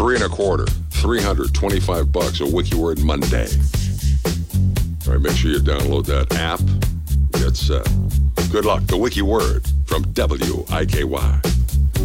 3.25, $325 a WikiWord Monday. All right, make sure you download that app. Get set. Good luck. The WikiWord from WIKY.